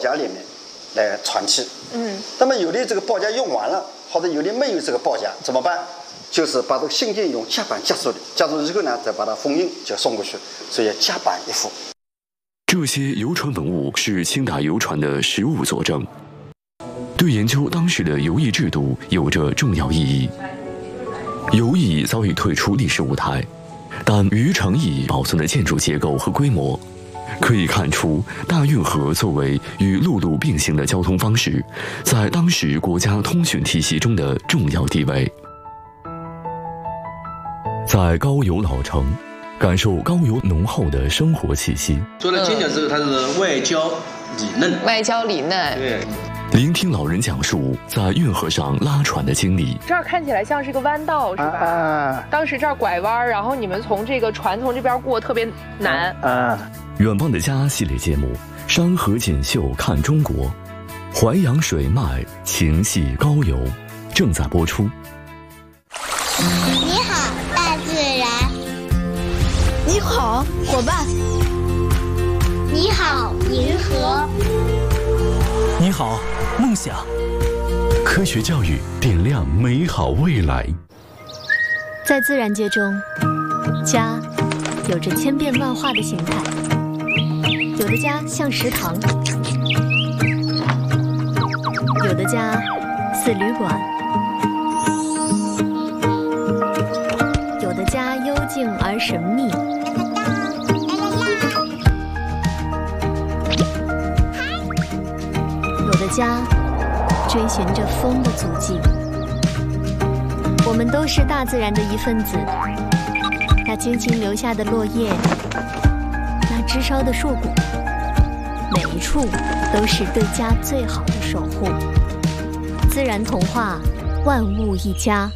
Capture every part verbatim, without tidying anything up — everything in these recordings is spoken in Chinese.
夹里面来传气。嗯，那么有的这个报夹用完了，或者有的没有这个报夹怎么办？就是把这个信件用夹板夹住的，夹住以后呢，再把它封印就送过去，所以夹板一副。 这些邮传文物是清代邮传的实物佐证，对研究当时的邮驿制度有着重要意义。邮驿早已退出历史舞台，但余城驿保存的建筑结构和规模，可以看出大运河作为与陆路并行的交通方式，在当时国家通讯体系中的重要地位。在高邮老城，感受高邮浓厚的生活气息。 做了煎饺之后，它是外焦里嫩。 外焦里嫩。 对。 聆听老人讲述在运河上拉船的经历。 这儿看起来像是个弯道，是吧？啊、当时这儿拐弯，然后你们从这个船从这边过特别难。 啊。远望的家系列节目《山河锦绣看中国》，淮扬水脉情系高邮，正在播出。 你好，大自然。 你好，伙伴。 你好，银河。 你好，梦想。 科学教育点亮美好未来。 在自然界中，家有着千变万化的形态，有的家像食堂，有的家似旅馆，有的家幽静而神秘。家追寻着风的足迹，我们都是大自然的一份子。那轻轻留下的落叶，那枝梢的硕果，每一处都是对家最好的守护。自然童话，万物一家。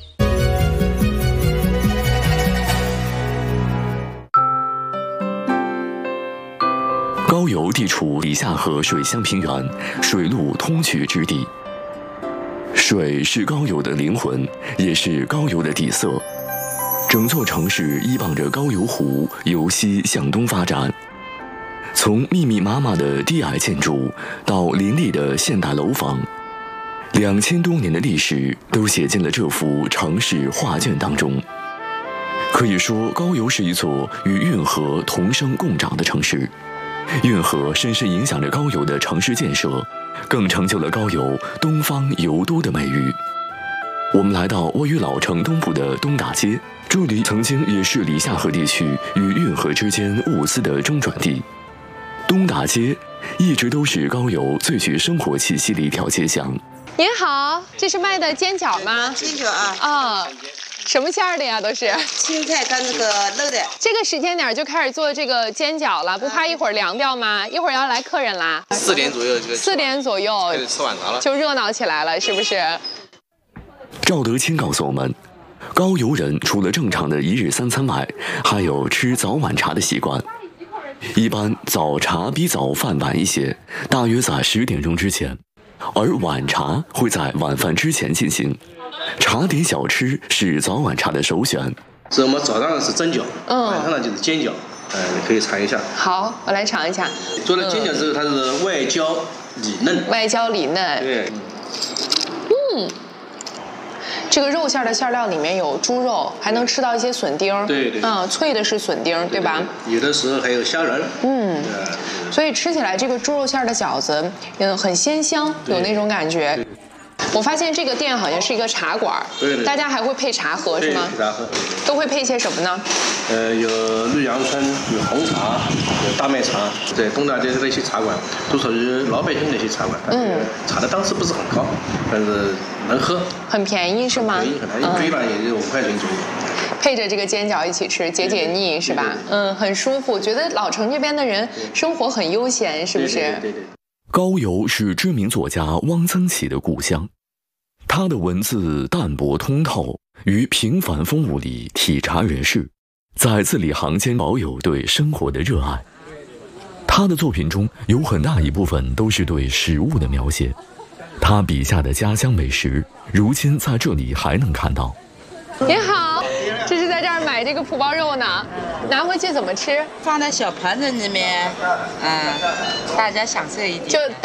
高邮地处里夏河水乡平原，水陆通衢之地。水是高邮的灵魂，也是高邮的底色。整座城市依傍着高邮湖由西向东发展，从密密麻麻的低矮建筑到林立的现代楼房，两千多年的历史都写进了这幅城市画卷当中。可以说，高邮是一座与运河同生共长的城市。运河深深影响着高邮的城市建设，更成就了高邮东方邮都的美誉。我们来到位于老城东部的东大街，这里曾经也是里夏河地区与运河之间物资的中转地。东大街一直都是高邮最具生活气息的一条街巷。 您好，这是卖的煎饺吗？ 煎饺啊。 啊。什么馅儿的呀？都是青菜跟那个肉的。 这个时间点就开始做这个煎饺了，不怕一会儿凉掉吗？一会儿要来客人啦。 四点左右这个。 四点左右就吃晚茶了， 就热闹起来了，是不是？ 赵德清告诉我们，高邮人除了正常的一日三餐外，还有吃早晚茶的习惯。一般早茶比早饭晚一些，大约在十点钟之前，而晚茶会在晚饭之前进行。茶点小吃是早晚茶的首选。 所以我们早上是蒸饺，嗯，晚上呢就是煎饺，呃，你可以尝一下。 好，我来尝一下。 做了煎饺之后，它是外焦里嫩。 外焦里嫩。 对。 嗯，这个肉馅的馅料里面有猪肉，还能吃到一些笋丁。 对对。 嗯，脆的是笋丁，对吧？ 有的时候还有虾仁。嗯。 所以吃起来这个猪肉馅的饺子，嗯，很鲜香，有那种感觉。我发现这个店好像是一个茶馆， 对对， 大家还会配茶喝是吗？ 配茶喝， 都会配些什么呢？ 呃，有绿阳春，有红茶，有大麦茶。在东大街的一些茶馆，都属于老百姓的一些茶馆，嗯，茶的档次不是很高，但是能喝， 很便宜是吗？ 便宜很便宜，一杯吧也就五块钱左右。 配着这个煎饺一起吃，解解腻是吧？嗯，很舒服。觉得老城这边的人生活很悠闲，是不是？ 对对对。 高邮是知名作家汪曾祺的故乡。他的文字淡泊通透，于平凡风物里体察人世，在字里行间保有对生活的热爱。他的作品中有很大一部分都是对食物的描写，他笔下的家乡美食，如今在这里还能看到。 您好，这是在这儿买这个蒲包肉呢，拿回去怎么吃？ 放在小盘子里面，嗯，大家享受一点。 就